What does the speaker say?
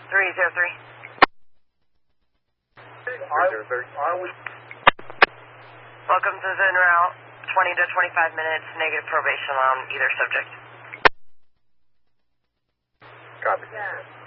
303. Are we? Welcome to the en route. 20 to 25 minutes, negative probation on either subject. Copy.